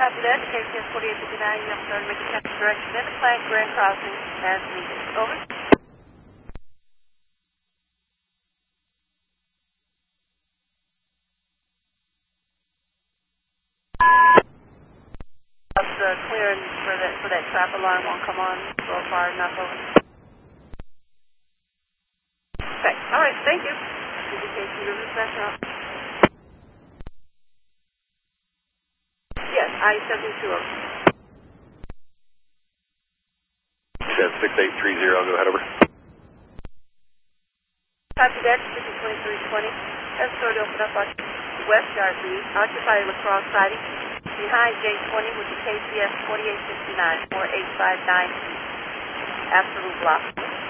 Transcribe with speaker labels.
Speaker 1: Copy that. KCS 4859, you have started making traffic direction in the Plank Grand Crossing as needed. Over. Clearing for that trap alarm won't come on so far enough. Over. Okay. All right. Thank you. Indication of reception. Yes, I-72 over.
Speaker 2: 6830, go ahead, over.
Speaker 1: Copy that, 2320. That's sort of open up on West Yard Lead, occupied lacrosse siding, behind J20 with the KCS 4859, 4859, absolute block.